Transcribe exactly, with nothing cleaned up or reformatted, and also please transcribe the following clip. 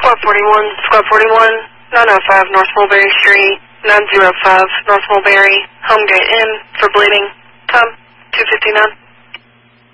Squad forty-one, Squad forty-one, nine oh five North Mulberry Street, nine oh five North Mulberry, home gate in for bleeding. Time, two fifty-nine.